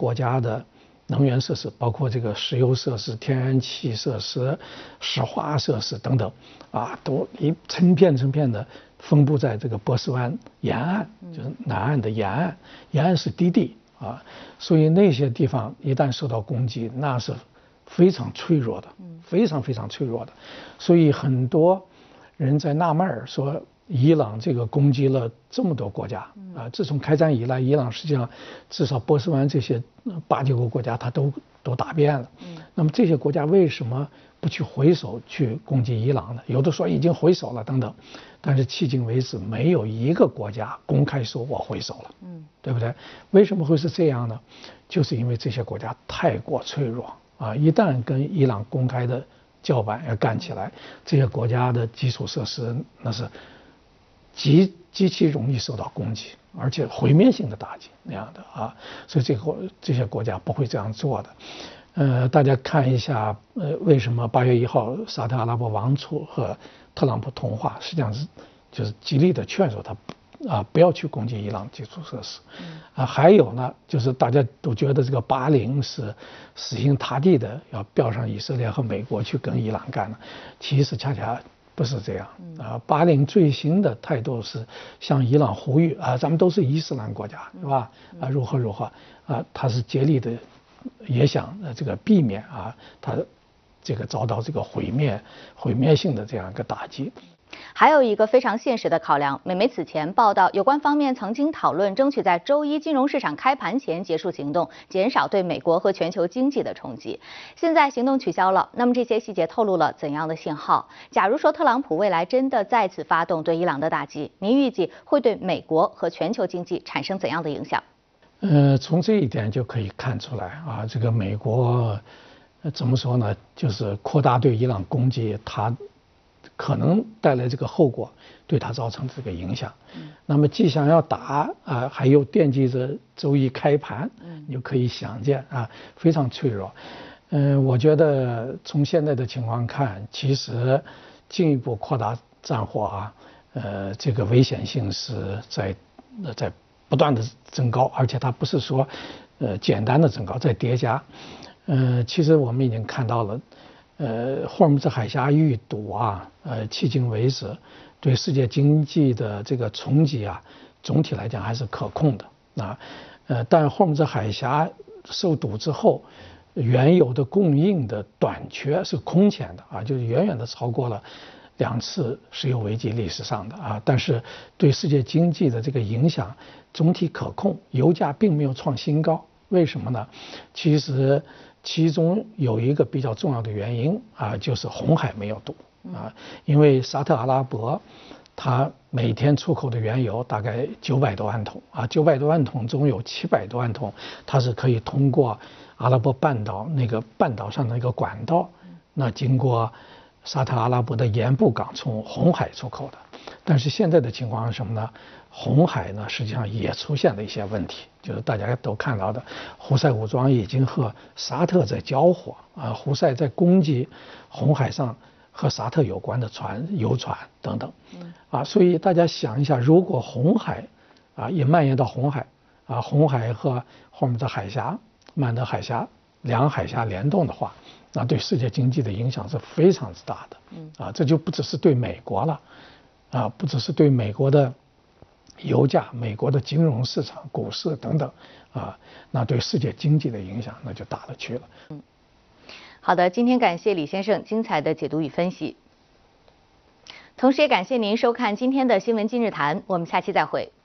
国家的能源设施，包括这个石油设施、天然气设施、石化设施等等，都成片的分布在这个波斯湾沿岸，就是南岸的沿岸，沿岸是低地所以那些地方一旦受到攻击，那是非常脆弱的，非常脆弱的。所以很多人在纳闷说，伊朗这个攻击了这么多国家自从开战以来，伊朗实际上至少波斯湾这些8、9个国家它都打遍了。那么这些国家为什么不去回手去攻击伊朗呢？有的说已经回手了等等，但是迄今为止没有一个国家公开说我回手了，对不对？为什么会是这样呢？就是因为这些国家太过脆弱一旦跟伊朗公开的叫板要干起来，这些国家的基础设施那是极其容易受到攻击，而且毁灭性的打击那样的所以这些国家不会这样做的。大家看一下，为什么8月1号沙特阿拉伯王储和特朗普通话，实际上就是极力的劝说他不要去攻击伊朗基础设施。还有呢，就是大家都觉得这个巴林是死心塌地的要标上以色列和美国去跟伊朗干的，其实恰恰不是这样巴林最新的态度是向伊朗呼吁咱们都是伊斯兰国家，是吧？如何他是竭力的也想这个避免他这个遭到这个毁灭性的这样一个打击。 还有一个非常现实的考量，美媒此前报道，有关方面曾经讨论争取在周一金融市场开盘前结束行动，减少对美国和全球经济的冲击。现在行动取消了，那么这些细节透露了怎样的信号？假如说特朗普未来真的再次发动对伊朗的打击，您预计会对美国和全球经济产生怎样的影响？ 从这一点就可以看出来这个美国怎么说呢？就是扩大对伊朗攻击，它可能带来这个后果，对它造成这个影响。那么既想要打还又惦记着周一开盘，你就可以想见非常脆弱。我觉得从现在的情况看，其实进一步扩大战火这个危险性是在不断的增高，而且它不是说简单的增高，在叠加。其实我们已经看到了。霍尔木兹海峡遇堵迄今为止对世界经济的这个冲击总体来讲还是可控的但霍尔木兹海峡受堵之后，原油的供应的短缺是空前的就是远远的超过了2次石油危机历史上的但是对世界经济的这个影响总体可控，油价并没有创新高。为什么呢？其实其中有一个比较重要的原因就是红海没有堵因为沙特阿拉伯它每天出口的原油大概900多万桶900多万桶中有700多万桶它是可以通过阿拉伯半岛那个半岛上的一个管道，那经过沙特阿拉伯的盐布港从红海出口的。但是现在的情况是什么呢？红海呢实际上也出现了一些问题，就是大家都看到的，胡塞武装已经和沙特在交火胡塞在攻击红海上和沙特有关的油船等等所以大家想一下，如果红海也蔓延到红海红海和霍尔木兹海峡、曼德海峡两海峡联动的话，那对世界经济的影响是非常之大的这就不只是对美国了不只是对美国的油价、美国的金融市场、股市等等那对世界经济的影响那就大了去了。 好的，今天感谢李先生精彩的解读与分析，同时也感谢您收看今天的新闻今日谈，我们下期再会。